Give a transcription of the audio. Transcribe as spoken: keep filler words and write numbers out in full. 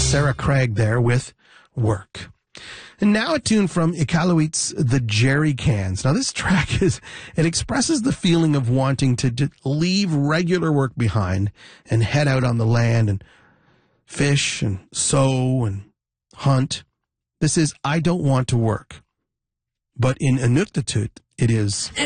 Sarah Craig there with Work. And now a tune from Iqaluit's The Jerry Cans. Now this track is, it expresses the feeling of wanting to, to leave regular work behind and head out on the land and fish and sow and hunt. This is I Don't Want to Work. But in Inuktitut, it is...